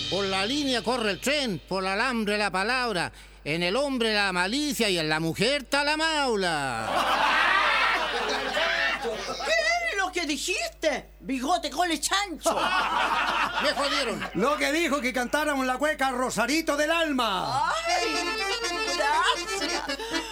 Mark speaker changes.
Speaker 1: Por la línea corre el tren, por el alambre la palabra, en el hombre la malicia y en la mujer está la maula.
Speaker 2: ¿Qué es lo que dijiste? Bigote cole chancho.
Speaker 1: Me jodieron.
Speaker 3: Lo que dijo que cantáramos la cueca Rosarito del Alma.
Speaker 2: Ay, gracias.